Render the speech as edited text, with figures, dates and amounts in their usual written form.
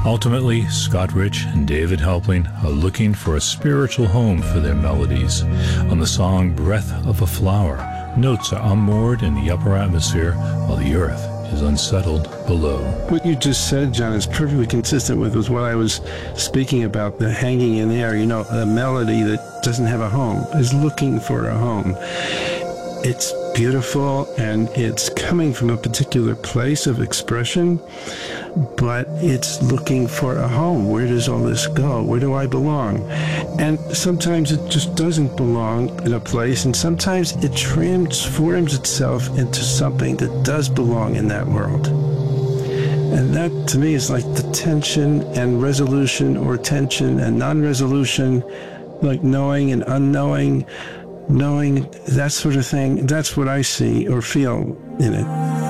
Ultimately, Scott Rich and David Helpling are looking for a spiritual home for their melodies. On the song Breath of a Flower, notes are unmoored in the upper atmosphere while the earth is unsettled below. What you just said, John, is perfectly consistent with what I was speaking about, the hanging in the air. You know, a melody that doesn't have a home is looking for a home. It's beautiful and it's coming from a particular place of expression, but it's looking for a home. Where does all this go? Where do I belong? And sometimes it just doesn't belong in a place, and sometimes it transforms itself into something that does belong in that world. And that, to me, is like the tension and resolution, or tension and non-resolution, like knowing and unknowing, knowing, that sort of thing. That's what I see or feel in it.